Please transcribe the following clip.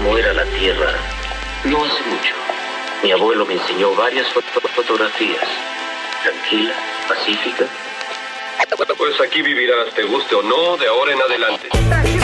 cómo era la Tierra no hace mucho. Mi abuelo me enseñó varias fotografías. Tranquila, pacífica. Pues aquí vivirás, te guste o no, de ahora en adelante.